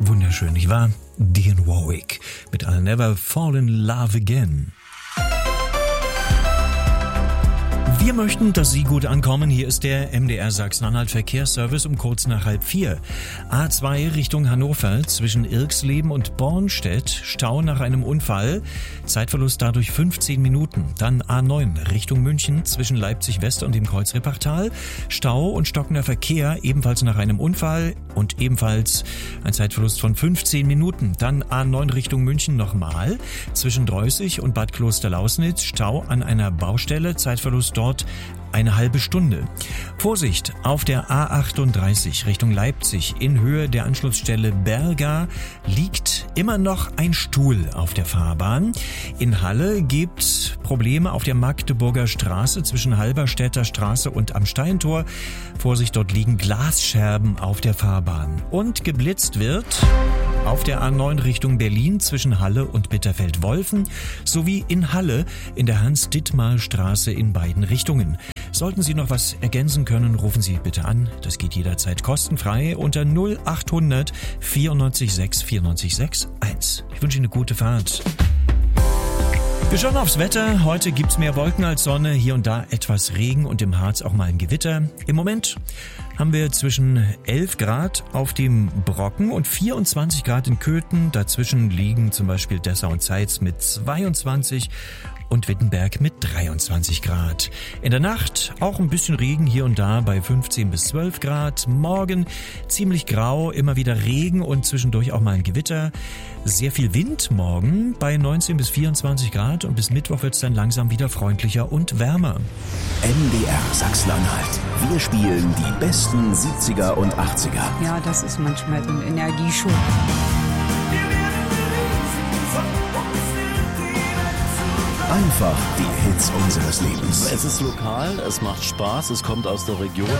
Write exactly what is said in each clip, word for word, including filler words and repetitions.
Wunderschön, nicht wahr? Dionne Warwick mit I'll Never Fall in Love Again. Wir möchten, dass Sie gut ankommen. Hier ist der M D R Sachsen-Anhalt Verkehrsservice um kurz nach halb vier. A zwei Richtung Hannover zwischen Irxleben und Bornstedt. Stau nach einem Unfall. Zeitverlust dadurch fünfzehn Minuten. Dann A neun Richtung München zwischen Leipzig West und dem Kreuzrepachtal. Stau und stockender Verkehr ebenfalls nach einem Unfall und ebenfalls ein Zeitverlust von fünfzehn Minuten. Dann A neun Richtung München nochmal zwischen Dreußig und Bad Klosterlausnitz. Stau an einer Baustelle. Zeitverlust dort eine halbe Stunde. Vorsicht, auf der A achtunddreißig Richtung Leipzig in Höhe der Anschlussstelle Berga liegt immer noch ein Stuhl auf der Fahrbahn. In Halle gibt Probleme auf der Magdeburger Straße zwischen Halberstädter Straße und am Steintor. Vorsicht, dort liegen Glasscherben auf der Fahrbahn. Und geblitzt wird auf der A neun Richtung Berlin zwischen Halle und Bitterfeld-Wolfen sowie in Halle in der Hans-Dittmar-Straße in beiden Richtungen. Sollten Sie noch was ergänzen können, rufen Sie bitte an. Das geht jederzeit kostenfrei unter null achthundert vierundneunzig sechs vierundneunzig sechs eins. Ich wünsche Ihnen eine gute Fahrt. Wir schauen aufs Wetter. Heute gibt's mehr Wolken als Sonne, hier und da etwas Regen und im Harz auch mal ein Gewitter. Im Moment haben wir zwischen elf Grad auf dem Brocken und vierundzwanzig Grad in Köthen. Dazwischen liegen zum Beispiel Dessau und Zeitz mit zweiundzwanzig und Wittenberg mit dreiundzwanzig Grad. In der Nacht auch ein bisschen Regen hier und da bei fünfzehn bis zwölf Grad. Morgen ziemlich grau, immer wieder Regen und zwischendurch auch mal ein Gewitter. Sehr viel Wind morgen bei neunzehn bis vierundzwanzig Grad und bis Mittwoch wird's dann langsam wieder freundlicher und wärmer. M D R Sachsen-Anhalt. Wir spielen die besten siebziger und achtziger. Ja, das ist manchmal so ein Energieschub. Einfach die Hits unseres Lebens. Es ist lokal, es macht Spaß, es kommt aus der Region.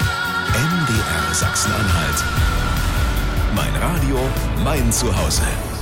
M D R Sachsen-Anhalt. Mein Radio, mein Zuhause.